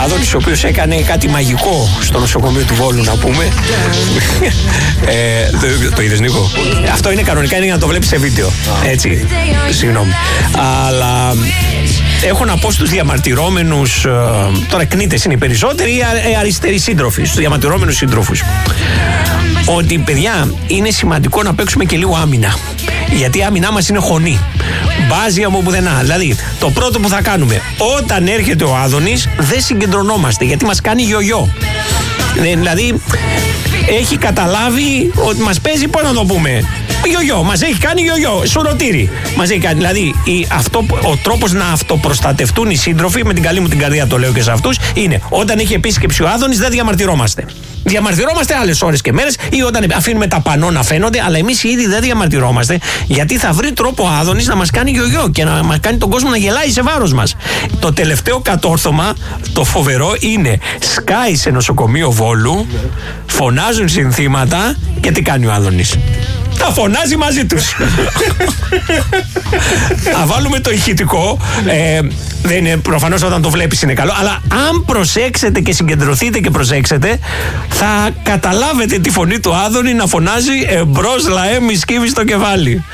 Άδωνης, ο οποίος έκανε κάτι μαγικό στο νοσοκομείο του Βόλου, να πούμε. Το είδες, Νίκο? Αυτό είναι κανονικά, είναι για να το βλέπεις σε βίντεο. Έτσι, συγγνώμη. Αλλά έχω να πω στους διαμαρτυρόμενους, τώρα κνήτες είναι οι περισσότεροι, ή αριστεροί σύντροφοι, στους διαμαρτυρόμενους σύντροφους, ότι παιδιά είναι σημαντικό να παίξουμε και λίγο άμυνα. Γιατί η άμυνά μας είναι χωνή. Μπάζει από πουθενά. Δηλαδή, το πρώτο που θα κάνουμε, όταν έρχεται ο Άδωνης, δεν συγκεντρωνόμαστε, γιατί μας κάνει γιογιό. Δηλαδή, έχει καταλάβει ότι μας παίζει, πώς να το πούμε, γιογιό. Μας έχει κάνει γιογιό, σουρωτήρι. Μας έχει κάνει. Δηλαδή, ο τρόπος να αυτοπροστατευτούν οι σύντροφοι, με την καλή μου την καρδία το λέω και σε αυτούς, είναι όταν έχει επίσκεψη ο Άδωνης, δεν διαμαρτυρόμαστε. Διαμαρτυρόμαστε άλλες ώρες και μέρες, ή όταν αφήνουμε τα πανό να φαίνονται, αλλά εμείς ήδη δεν διαμαρτυρόμαστε, γιατί θα βρει τρόπο ο Άδωνης να μας κάνει γιογιό και να μας κάνει τον κόσμο να γελάει σε βάρος μας. Το τελευταίο κατόρθωμα, το φοβερό, είναι σκάει σε νοσοκομείο Βόλου, φωνάζουν συνθήματα και τι κάνει ο Άδωνης? Τα φωνάζει μαζί τους. Θα βάλουμε το ηχητικό. Δεν είναι, προφανώς όταν το βλέπεις είναι καλό, αλλά αν προσέξετε και συγκεντρωθείτε και προσέξετε, θα καταλάβετε τη φωνή του Άδωνη να φωνάζει «Εμπρός λαέ μη σκύβει στο κεφάλι».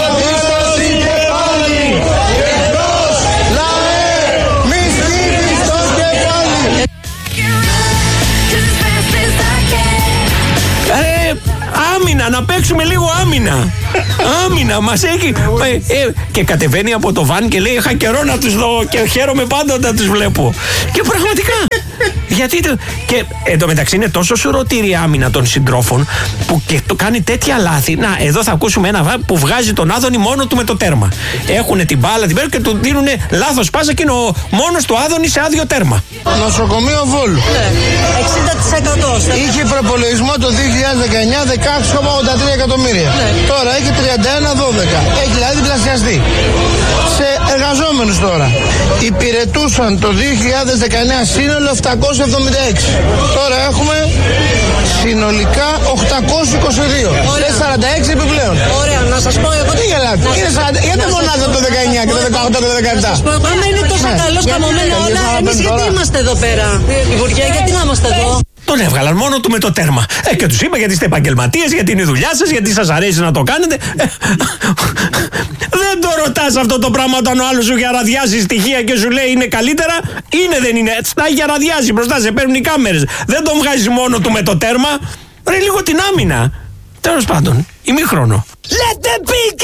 Άμυνα, να παίξουμε λίγο άμυνα. Άμυνα, μας έχει. Και κατεβαίνει από το βαν και λέει: είχα καιρό να τους δω και χαίρομαι πάντα όταν τους βλέπω. Και πραγματικά. Γιατί. Και εντωμεταξύ είναι τόσο σουρωτήρη η άμυνα των συντρόφων που και το κάνει τέτοια λάθη. Να, εδώ θα ακούσουμε ένα που βγάζει τον Άδωνη μόνο του με το τέρμα. Έχουνε την μπάλα, την παίρνουν και του δίνουν λάθος πάσα και είναι ο μόνος του Άδωνη σε άδειο τέρμα. Νοσοκομείο Βόλου. Ναι, 60%. Είχε προπολογισμό το 2019 16,83 εκατομμύρια. Ναι. Τώρα έχει 31,12. Έχει δηλαδή διπλασιαστεί. Σε εργαζόμενους τώρα. Υπηρετούσαν το 2019 σύνολο 776. Τώρα έχουμε συνολικά 822. Ωραία. 46 επιπλέον. Ωραία, να σας πω εγώ. Τι γελάτε? Γιατί μονάδα το 19 και το 18 και το 17. Άμα είναι τόσο καλώς καμωμένα όλα, εμείς γιατί είμαστε εδώ πέρα? Υπουργέ, γιατί να είμαστε εδώ? Τον έβγαλαν μόνο του με το τέρμα. Και τους είπα γιατί είστε επαγγελματίες, γιατί είναι η δουλειά σας, γιατί σας αρέσει να το κάνετε. Δεν το ρωτάς αυτό το πράγμα όταν ο άλλος σου έχει αραδιάσει στοιχεία και σου λέει είναι καλύτερα. Είναι, δεν είναι. Τα έχει αραδιάσει μπροστά, σε παίρνουν οι κάμερες. Δεν τον βγάζεις μόνο του με το τέρμα. Ρε λίγο την άμυνα. Τέλος πάντων, ημίχρονο. Let the